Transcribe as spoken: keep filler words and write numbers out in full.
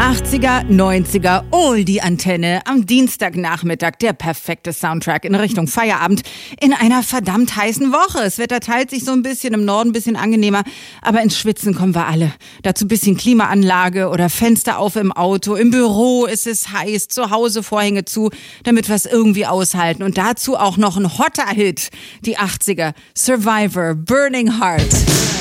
achtziger, neunziger, Oldie-Antenne am Dienstagnachmittag. Der perfekte Soundtrack in Richtung Feierabend in einer verdammt heißen Woche. Das Wetter teilt sich so ein bisschen, im Norden ein bisschen angenehmer, aber ins Schwitzen kommen wir alle. Dazu ein bisschen Klimaanlage oder Fenster auf im Auto. Im Büro ist es heiß, zu Hause Vorhänge zu, damit wir es irgendwie aushalten. Und dazu auch noch ein hotter Hit. Die achtziger, Survivor, Burning Heart.